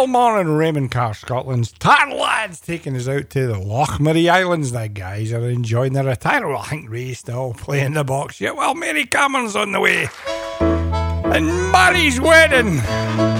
Morning, Raymond Carr, Scotland's Tar lads, taking us out to the Lochmarie Islands. The guys are enjoying their retirement. Well, I think Ray's still playing the box yet. Well, Mary Cameron's on the way. And Mary's wedding.